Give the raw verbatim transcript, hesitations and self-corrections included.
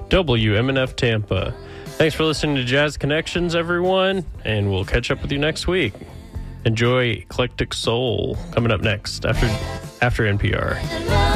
W M N F Tampa. Thanks for listening to Jazz Connections, everyone, and we'll catch up with you next week. Enjoy Eclectic Soul coming up next after after N P R.